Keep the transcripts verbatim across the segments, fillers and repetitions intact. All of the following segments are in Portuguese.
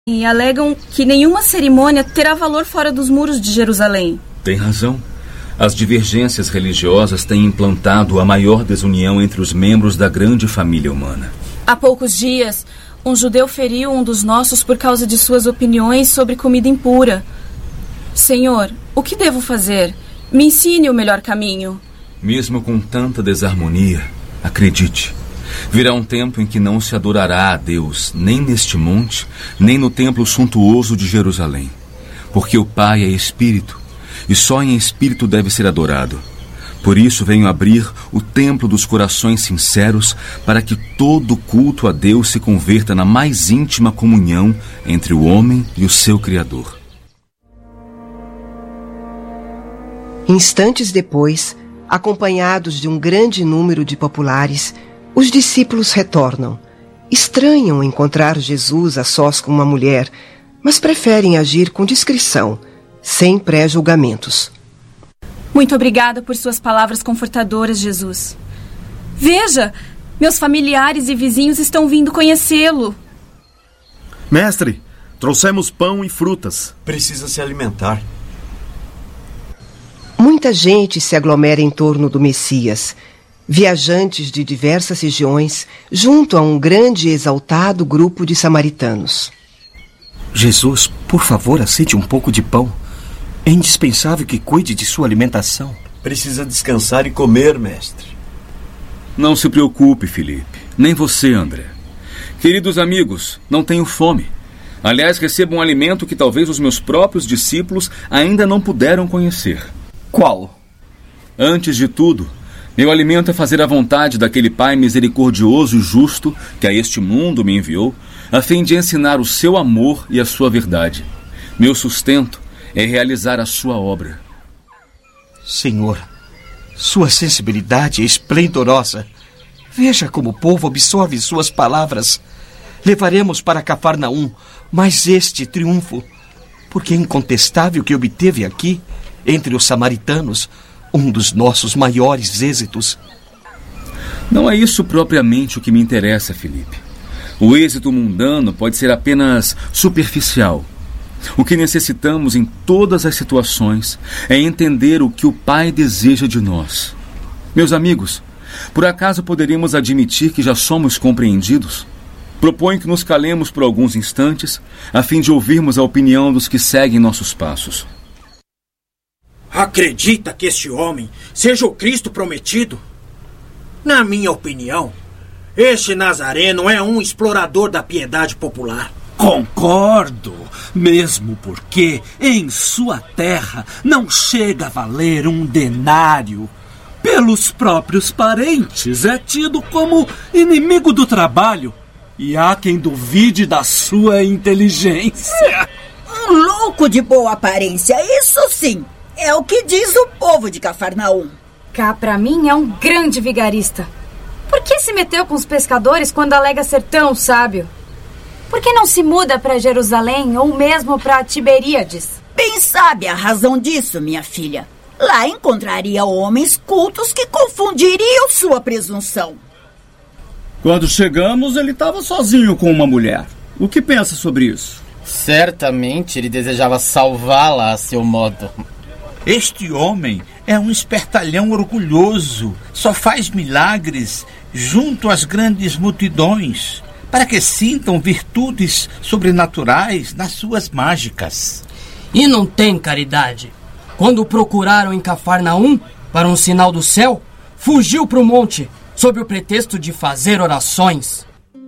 E alegam que nenhuma cerimônia terá valor fora dos muros de Jerusalém. Tem razão. As divergências religiosas têm implantado a maior desunião entre os membros da grande família humana. Há poucos dias, um judeu feriu um dos nossos por causa de suas opiniões sobre comida impura. Senhor, o que devo fazer? Me ensine o melhor caminho. Mesmo com tanta desarmonia, acredite, virá um tempo em que não se adorará a Deus, nem neste monte, nem no templo suntuoso de Jerusalém. Porque o Pai é Espírito, e só em Espírito deve ser adorado. Por isso venho abrir o templo dos corações sinceros, para que todo culto a Deus se converta na mais íntima comunhão entre o homem e o seu Criador. Instantes depois, acompanhados de um grande número de populares, os discípulos retornam. Estranham encontrar Jesus a sós com uma mulher, mas preferem agir com discrição, sem pré-julgamentos. Muito obrigada por suas palavras confortadoras, Jesus. Veja, meus familiares e vizinhos estão vindo conhecê-lo. Mestre, trouxemos pão e frutas. Precisa se alimentar. Muita gente se aglomera em torno do Messias, viajantes de diversas regiões, junto a um grande e exaltado grupo de samaritanos. Jesus, por favor, aceite um pouco de pão. É indispensável que cuide de sua alimentação. Precisa descansar e comer, mestre. Não se preocupe, Felipe. Nem você, André. Queridos amigos, não tenho fome. Aliás, recebo um alimento que talvez os meus próprios discípulos ainda não puderam conhecer. Qual? Antes de tudo, meu alimento é fazer a vontade daquele Pai misericordioso e justo que a este mundo me enviou, a fim de ensinar o seu amor e a sua verdade. Meu sustento é realizar a sua obra. Senhor, sua sensibilidade é esplendorosa. Veja como o povo absorve suas palavras. Levaremos para Cafarnaum mais este triunfo, porque é incontestável que obteve aqui, entre os samaritanos, um dos nossos maiores êxitos. Não é isso propriamente o que me interessa, Felipe. O êxito mundano pode ser apenas superficial. O que necessitamos em todas as situações é entender o que o Pai deseja de nós. Meus amigos, por acaso poderíamos admitir que já somos compreendidos? Proponho que nos calemos por alguns instantes, a fim de ouvirmos a opinião dos que seguem nossos passos. Acredita que este homem seja o Cristo prometido? Na minha opinião, este Nazareno é um explorador da piedade popular. Concordo, mesmo porque em sua terra não chega a valer um denário. Pelos próprios parentes é tido como inimigo do trabalho, e há quem duvide da sua inteligência. Um louco de boa aparência, isso sim, é o que diz o povo de Cafarnaum. Cá pra mim é um grande vigarista. Por que se meteu com os pescadores quando alega ser tão sábio? Por que não se muda para Jerusalém ou mesmo para Tiberíades? Bem sabe a razão disso, minha filha. Lá encontraria homens cultos que confundiriam sua presunção. Quando chegamos, ele estava sozinho com uma mulher. O que pensa sobre isso? Certamente ele desejava salvá-la a seu modo. Este homem é um espertalhão orgulhoso. Só faz milagres junto às grandes multidões, para que sintam virtudes sobrenaturais nas suas mágicas. E não tem caridade. Quando o procuraram em Cafarnaum para um sinal do céu, fugiu para o monte, sob o pretexto de fazer orações.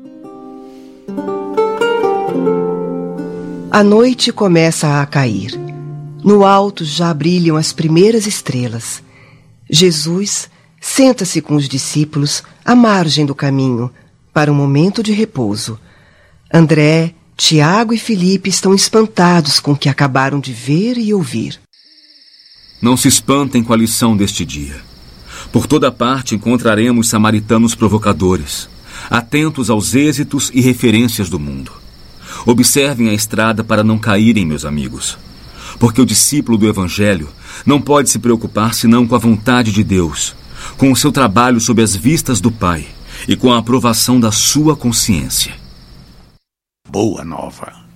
A noite começa a cair. No alto já brilham as primeiras estrelas. Jesus senta-se com os discípulos à margem do caminho, para um momento de repouso. André, Tiago e Felipe estão espantados com o que acabaram de ver e ouvir. Não se espantem com a lição deste dia. Por toda parte encontraremos samaritanos provocadores, atentos aos êxitos e referências do mundo. Observem a estrada para não caírem, meus amigos. Porque o discípulo do Evangelho não pode se preocupar senão com a vontade de Deus, com o seu trabalho sob as vistas do Pai e com a aprovação da sua consciência. Boa nova.